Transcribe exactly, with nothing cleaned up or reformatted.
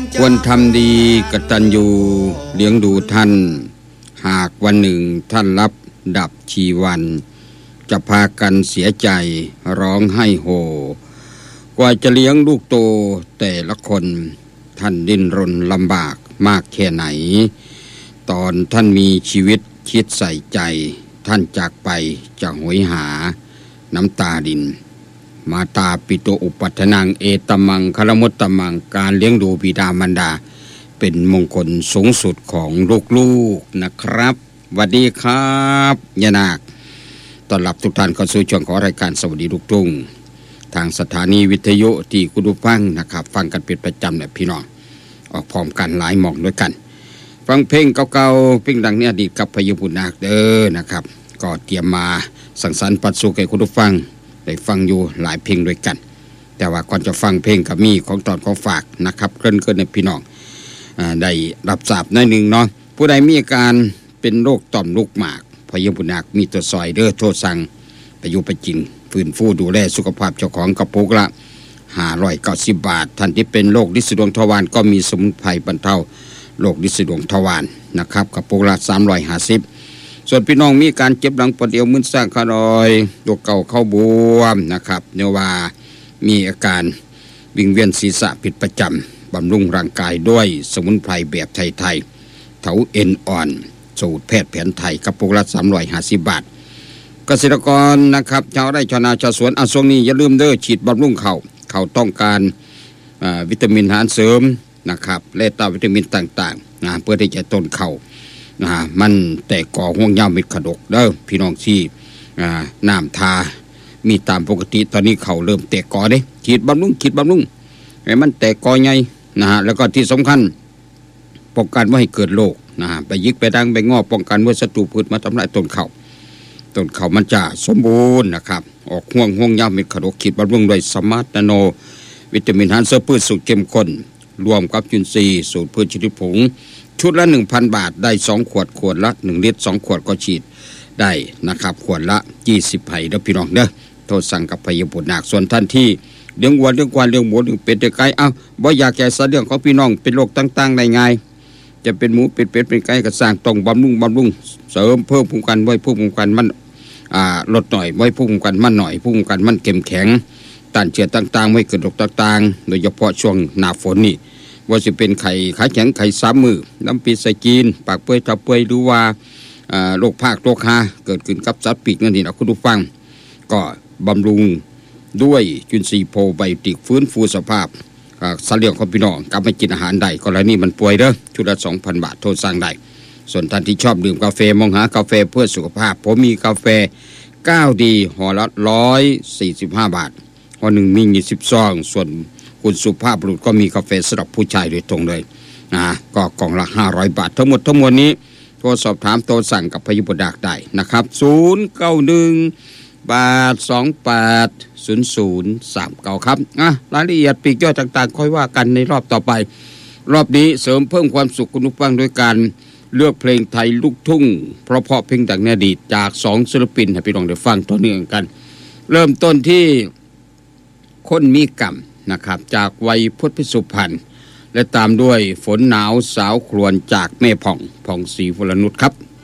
ควรทำดีกตัญญูเลี้ยงดูท่านหากวันหนึ่งท่านรับดับชีวันจะพากันเสียใจร้องไห้โฮกว่าจะเลี้ยงลูกโตแต่ละคนท่านดิ้นรนลำบากมากแค่ไหนตอนท่านมีชีวิตคิดใส่ใจท่านจากไปจะหวยหาน้ำตาดินมาตาปิโตอุปัฏฐนังเอตมังคลมุตตมังการเลี้ยงดูบิดามารดาเป็นมงคลสูงสุดของลูกๆนะครับสวัสดีครับยานาคต้อนรับทุกท่านเข้าสู่ช่วงของรายการสวัสดีลูกทุ่งทางสถานีวิทยุที่คุณผู้ฟังนะครับฟังกันเป็นประจำเนี่ยพี่น้องออกพร้อมกันหลายหม่องด้วยกันฟังเพลงเก่าๆเพลงดังเนี่ยอดีตกับพยบุญนาคเด้อนะครับก็เตรียมมาสังสรรค์ปัดสู่แก่คุณผู้ฟังได้ฟังอยู่หลายเพลงด้วยกันแต่ว่าก่อนจะฟังเพลงก็มีของตอนของฝากนะครับเกริ่นๆในพี่น้องอ่าได้รับทราบหน่อยนึงเนาะผู้ใดมีอาการเป็นโรคต่อมลูกหมากพยบุญนาคมีตัวซอยเด้อโทรสั่งไปอยู่ไปจริงฟื้นฟูดูแลสุขภาพเจ้าของกระปุกละห้าร้อยเก้าสิบบาทท่านที่เป็นโรคลิ้นสะดวงทวารก็มีสมุนไพรบรรเทาโรคลิ้นสะดวงทวารนะครับกระปุกละสามร้อยห้าสิบส่วนพี่น้องมีการเจ็บหลังปวดเอวมึนสร้างขาลอยตัวเก่าเข้าบวมนะครับเนว่ามีอาการวิงเวียนศีรษะผิดประจำบำรุงร่างกายด้วยสมุนไพรแบบไทยๆเถาเอ็นอ่อนสูตรแพทย์แผนไทยกระปุกละสามร้อยห้าสิบบาทเกษตรกรนะครับชาวไร่ชาวนาชาวสวนอาช่วงนี้อย่าลืมเด้อฉีดบำรุงเขาเขาต้องการวิตามินอาหารเสริมนะครับและตาวิตามินต่างๆนะเพื่อที่จะต้นเขานะมันแต่ก่อห่วงยาวเม็ดขดกเด้อพี่น้องที่น้ำทามีตามปกติตอนนี้เขาเริ่มแตกกอเด้ฉีดบำรุงฉีดบำรุงให้มันแตกกอใหญ่นะฮะแล้วก็ที่สำคัญป้องกันไม่ให้เกิดโรคนะฮะไปยิกไปดังไปงอป้องกันเมื่อศัตรูพืชมาทำลายต้นเขาต้นเขามันจะสมบูรณ์นะครับออกห่วงห่วงยาวเม็ดขดกฉีดบำรุงด้วยสมาร์ทนาโนวิตามินอาหารเสริมพืชสูตรเข้มข้นรวมกับจุลินทรีย์สูตรพืชชนิดผงชุดละ หนึ่งพัน บาทได้สองขวดขวดละหนึ่งลิตรสองขวดก็ฉีดได้นะครับขวดละยี่สิบไผ่เด้อพี่น้องเด้อโทรสั่งกับพยาบุญนาคส่วนท่านที่เลี้ยงวัวเลี้ยงควายเลี้ยงหมูเลี้ยงเป็ดเลี้ยงไก่เอ้าบ่อยากแก่ซะเรื่องของพี่น้องเป็นโรคต่างๆได้ง่ายจะเป็นหมูเป็นเป็ดเป็นไก่ก็สร้างต้องบำรุงบำรุงเสริมเพิ่มภูมิคุ้มกันไว้ภูมิคุ้มกันมันอ่าลดหน่อยไว้ภูมิคุ้มกันมันหน่อยภูมิคุ้มกันมันเข้มแข็งต้านเชื้อต่างๆไม่เกิดโรคต่างๆโดยเฉพาะช่วงหน้าฝนนี่ว่าจะเป็นไข่ขาแข็งไข่สามมือน้ำปีใส่จีนปากเปื่อยทับเปื่อยหรือว่าโรคภาคโรคฮาเกิดขึ้นกับสัตว์ปีกนั่นเองนะคุณผู้ฟังก็บำรุงด้วยจุลินทรีย์โพไบโอติกฟื้นฟูสภาพสัตว์เลี้ยงของพี่น้องกลับมากินอาหารได้กรณีมันป่วยเด้อชุดละ สองพัน บาทโทรสั่งได้ส่วนท่านที่ชอบดื่มกาแฟมองหากาแฟเพื่อสุขภาพผมมีกาแฟก้าวดีห่อละหนึ่งร้อยสี่สิบห้าบาทห่อหนึ่งมียี่สิบซองส่วนคุณสุภาพบุรุษก็มีกาแฟสำหรับผู้ชายโดยตรงเลยนะก็กล่องละห้าร้อยบาททั้งหมดทั้งมวลนี้โทรสอบถามโทรสั่งกับพยาบุตรดักได้นะครับศูนย์ เก้า หนึ่ง แปด สอง แปด ศูนย์ ศูนย์ สาม เก้าครับอ่ะรายละเอียดปลีกย่อยต่างๆค่อยว่ากันในรอบต่อไปรอบนี้เสริมเพิ่มความสุขคุณผู้ฟังโดยการเลือกเพลงไทยลูกทุ่งเพราะเพราะเพลงดังในอดีตจากสองศิลปินให้พี่น้องได้ฟังต่อเนื่องกันเริ่มต้นที่คนมีกรรมนะครับจากวัยพุทธพิสุพรรณและตามด้วยฝนหนาวสาวครวญจากแม่ผ่องผ่องศรีวรนุชครับ